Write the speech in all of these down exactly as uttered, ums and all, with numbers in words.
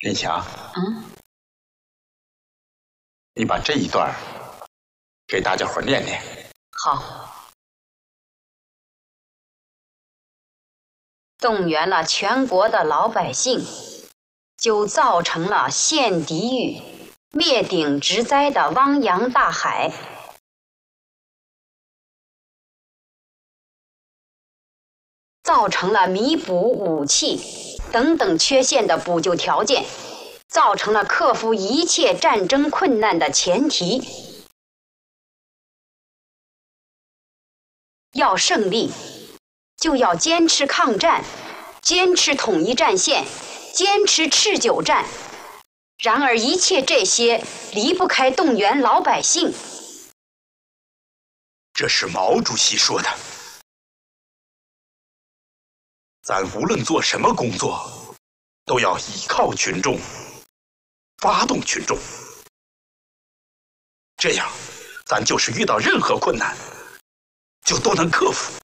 林霞， 嗯， 你把这一段给大家伙念念。 好。动员了全国的老百姓，就造成了陷敌狱、灭顶之灾的汪洋大海。造成了弥补武器等等缺陷的补救条件，造成了克服一切战争困难的前提。要胜利，就要坚持抗战，坚持统一战线，坚持持久战。然而一切这些离不开动员老百姓。 这是毛主席说的。咱无论做什么工作，都要依靠群众，发动群众。这样，咱就是遇到任何困难，就都能克服。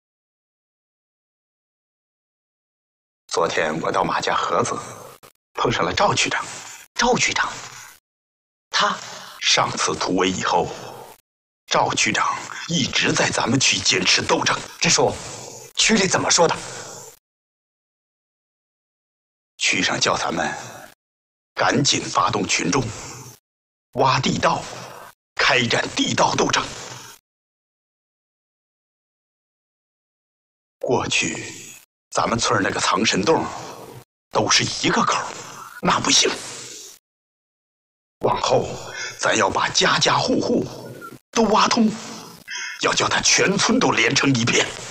昨天我到马家河子，碰上了赵区长。 赵区长，他上次突围以后，赵区长一直在咱们区坚持斗争。 支书，区里怎么说的？ 区上叫咱们赶紧发动群众，挖地道，开展地道斗争。过去咱们村那个藏身洞都是一个口，那不行。往后咱要把家家户户都挖通，要叫他全村都连成一片。